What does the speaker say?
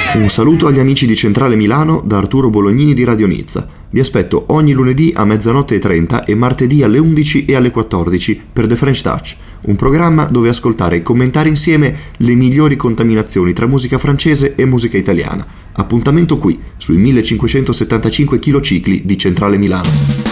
Un saluto agli amici di Centrale Milano da Arturo Bolognini di Radio Nizza. Vi aspetto ogni lunedì a 00:30 e martedì alle 11 e alle 14 per The French Touch, un programma dove ascoltare e commentare insieme le migliori contaminazioni tra musica francese e musica italiana. Appuntamento qui, sui 1575 km di Centrale Milano.